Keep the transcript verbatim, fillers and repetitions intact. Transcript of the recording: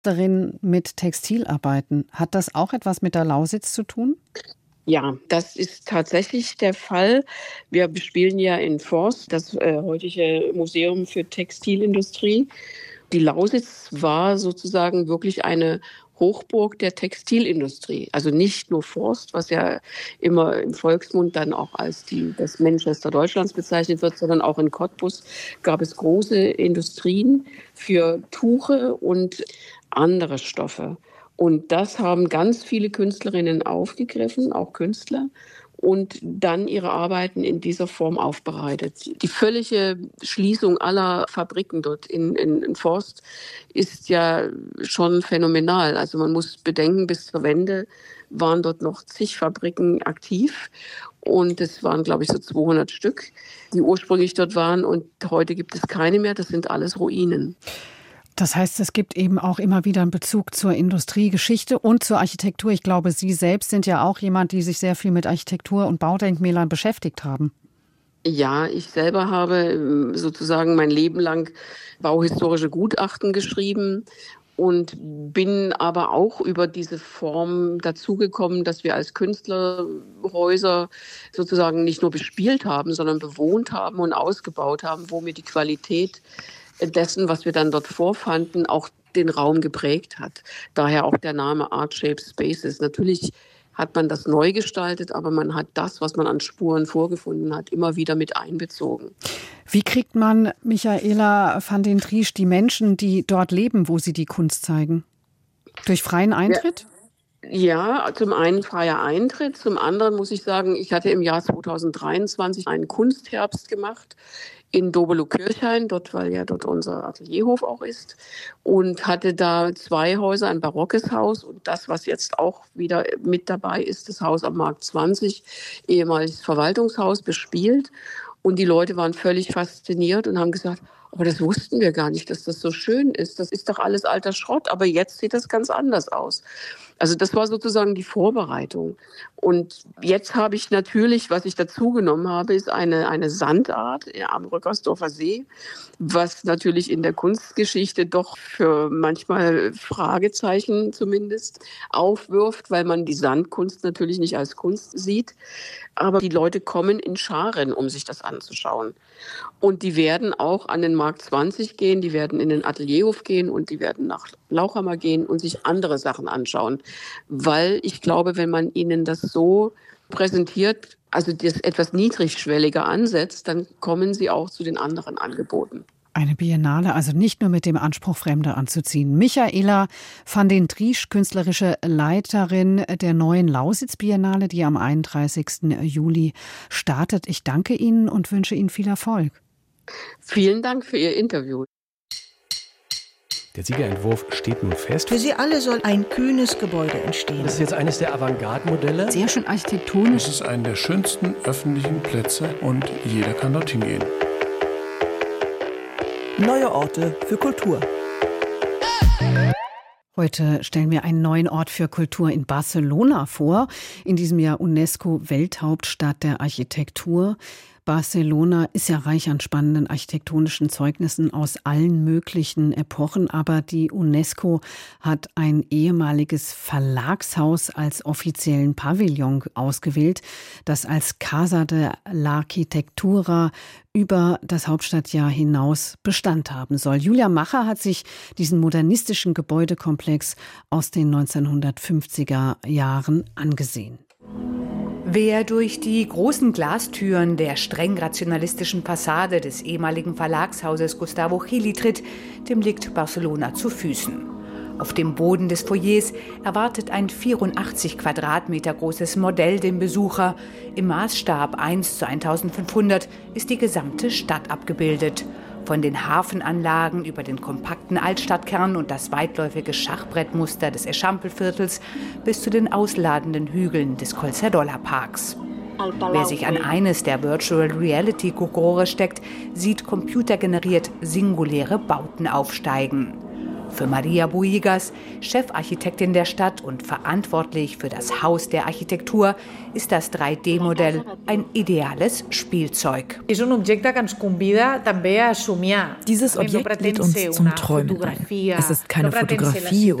Darin mit Textilarbeiten. Hat das auch etwas mit der Lausitz zu tun? Ja, das ist tatsächlich der Fall. Wir bespielen ja in Forst, das äh, heutige Museum für Textilindustrie. Die Lausitz war sozusagen wirklich eine Hochburg der Textilindustrie. Also nicht nur Forst, was ja immer im Volksmund dann auch als die, das Manchester Deutschlands bezeichnet wird, sondern auch in Cottbus gab es große Industrien für Tuche und andere Stoffe. Und das haben ganz viele Künstlerinnen aufgegriffen, auch Künstler, und dann ihre Arbeiten in dieser Form aufbereitet. Die völlige Schließung aller Fabriken dort in, in, in Forst ist ja schon phänomenal. Also man muss bedenken, bis zur Wende waren dort noch zig Fabriken aktiv. Und es waren, glaube ich, so zweihundert Stück, die ursprünglich dort waren. Und heute gibt es keine mehr. Das sind alles Ruinen. Das heißt, es gibt eben auch immer wieder einen Bezug zur Industriegeschichte und zur Architektur. Ich glaube, Sie selbst sind ja auch jemand, die sich sehr viel mit Architektur und Baudenkmälern beschäftigt haben. Ja, ich selber habe sozusagen mein Leben lang bauhistorische Gutachten geschrieben und bin aber auch über diese Form dazugekommen, dass wir als Künstler Häuser sozusagen nicht nur bespielt haben, sondern bewohnt haben und ausgebaut haben, wo mir die Qualität dessen, was wir dann dort vorfanden, auch den Raum geprägt hat. Daher auch der Name Art Shaped Spaces. Natürlich hat man das neu gestaltet, aber man hat das, was man an Spuren vorgefunden hat, immer wieder mit einbezogen. Wie kriegt man, Michaela van den Driesch, die Menschen, die dort leben, wo sie die Kunst zeigen? Durch freien Eintritt? Ja, ja, zum einen freier Eintritt, zum anderen muss ich sagen, ich hatte im Jahr zweitausenddreiundzwanzig einen Kunstherbst gemacht in Dobelow-Kirchhain, dort, weil ja dort unser Atelierhof auch ist, und hatte da zwei Häuser, ein barockes Haus und das, was jetzt auch wieder mit dabei ist, das Haus am Markt zwanzig, ehemaliges Verwaltungshaus, bespielt. Und die Leute waren völlig fasziniert und haben gesagt, aber das wussten wir gar nicht, dass das so schön ist. Das ist doch alles alter Schrott, aber jetzt sieht das ganz anders aus. Also das war sozusagen die Vorbereitung. Und jetzt habe ich natürlich, was ich dazu genommen habe, ist eine, eine Sandart am Rückersdorfer See, was natürlich in der Kunstgeschichte doch für manchmal Fragezeichen zumindest aufwirft, weil man die Sandkunst natürlich nicht als Kunst sieht. Aber die Leute kommen in Scharen, um sich das anzuschauen. Und die werden auch an den Markt zwanzig gehen, die werden in den Atelierhof gehen und die werden nach Lauchhammer gehen und sich andere Sachen anschauen. Weil ich glaube, wenn man ihnen das so präsentiert, also das etwas niedrigschwelliger ansetzt, dann kommen sie auch zu den anderen Angeboten. Eine Biennale, also nicht nur mit dem Anspruch, Fremde anzuziehen. Michaela van den Driesch, künstlerische Leiterin der neuen Lausitz-Biennale, die am einunddreißigsten Juli startet. Ich danke Ihnen und wünsche Ihnen viel Erfolg. Vielen Dank für Ihr Interview. Der Siegerentwurf steht nun fest. Für sie alle soll ein kühnes Gebäude entstehen. Das ist jetzt eines der Avantgarde-Modelle. Sehr schön architektonisch. Es ist einer der schönsten öffentlichen Plätze und jeder kann dorthin gehen. Neue Orte für Kultur. Heute stellen wir einen neuen Ort für Kultur in Barcelona vor. In diesem Jahr UNESCO-Welthauptstadt der Architektur. Barcelona ist ja reich an spannenden architektonischen Zeugnissen aus allen möglichen Epochen, aber die UNESCO hat ein ehemaliges Verlagshaus als offiziellen Pavillon ausgewählt, das als Casa de l'Arquitectura über das Hauptstadtjahr hinaus Bestand haben soll. Julia Macher hat sich diesen modernistischen Gebäudekomplex aus den neunzehnhundertfünfziger Jahren angesehen. Wer durch die großen Glastüren der streng rationalistischen Fassade des ehemaligen Verlagshauses Gustavo Gili tritt, dem liegt Barcelona zu Füßen. Auf dem Boden des Foyers erwartet ein vierundachtzig Quadratmeter großes Modell den Besucher. Im Maßstab eins zu eintausendfünfhundert ist die gesamte Stadt abgebildet. Von den Hafenanlagen über den kompakten Altstadtkern und das weitläufige Schachbrettmuster des Eixample-Viertels bis zu den ausladenden Hügeln des Collserola-Parks. Wer sich an eines der Virtual Reality-Kokore steckt, sieht computergeneriert singuläre Bauten aufsteigen. Für Maria Buigas, Chefarchitektin der Stadt und verantwortlich für das Haus der Architektur, ist das drei D Modell ein ideales Spielzeug. Dieses Objekt lädt uns zum Träumen ein. Es ist keine Fotografie